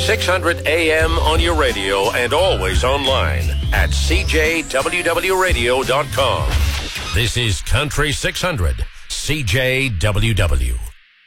600 AM on your radio and always online at cjwwradio.com. This is Country 600, CJWW.